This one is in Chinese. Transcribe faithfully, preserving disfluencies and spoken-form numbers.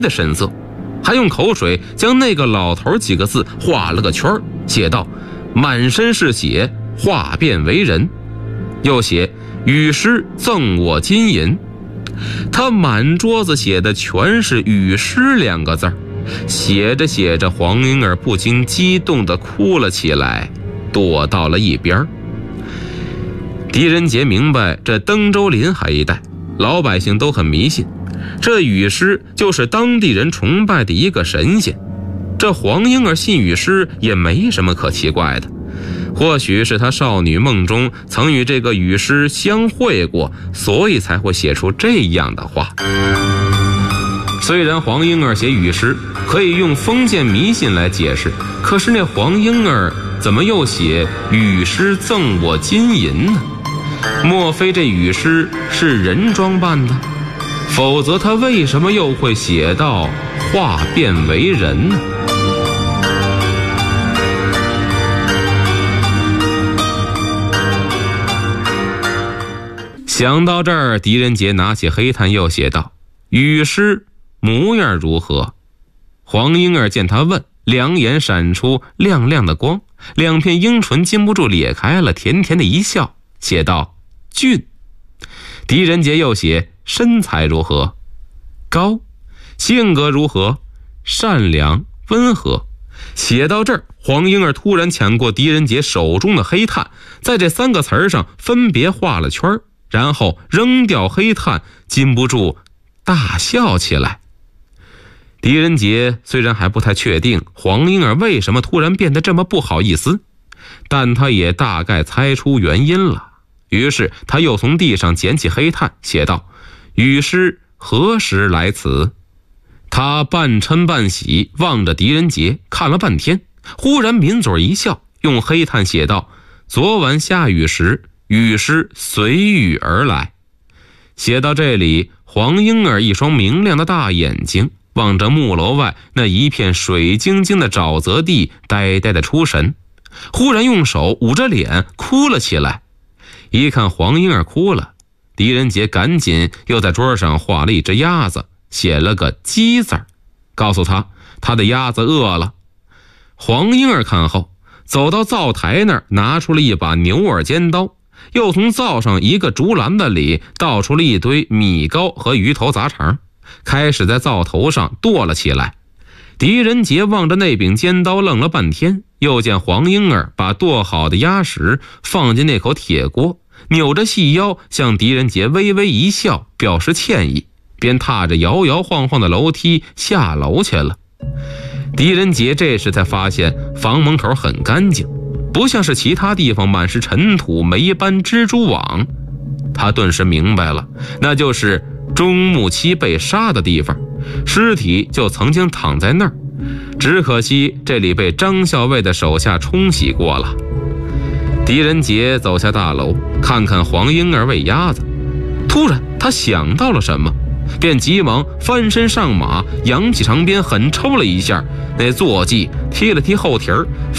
的神色，还用口水将那个老头几个字画了个圈，写道：满身是血，化变为人。又写雨师赠我金银。他满桌子写的全是雨师两个字，写着写着，黄莺儿不禁激动地哭了起来，躲到了一边。狄仁杰明白，这登州临海一带老百姓都很迷信，这雨师就是当地人崇拜的一个神仙。这黄莺儿信雨师也没什么可奇怪的，或许是她少女梦中曾与这个雨师相会过，所以才会写出这样的话。虽然黄莺儿写雨师可以用封建迷信来解释，可是那黄莺儿怎么又写雨师赠我金银呢？莫非这雨师是人装扮的？否则他为什么又会写到化变为人呢？想到这儿，狄仁杰拿起黑炭又写道：雨师模样如何？黄莺儿见他问，两眼闪出亮亮的光，两片樱唇禁不住咧开了，甜甜的一笑，写道：俊。狄仁杰又写身材如何？高。性格如何？善良温和。写到这儿，黄莺儿突然抢过狄仁杰手中的黑炭，在这三个词儿上分别画了圈，然后扔掉黑炭，禁不住大笑起来。狄仁杰虽然还不太确定黄莺儿为什么突然变得这么不好意思，但他也大概猜出原因了。于是他又从地上捡起黑炭，写道：雨师何时来此？他半嗔半喜望着狄仁杰看了半天，忽然抿嘴一笑，用黑炭写道：昨晚下雨时，雨师随雨而来。写到这里，黄莺儿一双明亮的大眼睛望着木楼外那一片水晶晶的沼泽地，呆呆的出神，忽然用手捂着脸哭了起来。一看黄莺儿哭了，狄仁杰赶紧又在桌上画了一只鸭子，写了个鸡字，告诉他他的鸭子饿了。黄莺儿看后，走到灶台那儿，拿出了一把牛耳尖刀，又从灶上一个竹篮子里倒出了一堆米糕和鱼头杂肠，开始在灶头上剁了起来。狄仁杰望着那柄尖刀愣了半天，又见黄莺儿把剁好的鸭食放进那口铁锅，扭着细腰向狄仁杰微微一笑，表示歉意，便踏着摇摇晃晃的楼梯下楼去了。狄仁杰这时才发现房门口很干净，不像是其他地方满是尘土霉斑蜘蛛网。他顿时明白了，那就是钟木七被杀的地方，尸体就曾经躺在那儿，只可惜这里被张校尉的手下冲洗过了。狄仁杰走下大楼，看看黄莺儿喂鸭子，突然他想到了什么，便急忙翻身上马，扬起长鞭狠抽了一下，那坐骑踢了踢后蹄儿，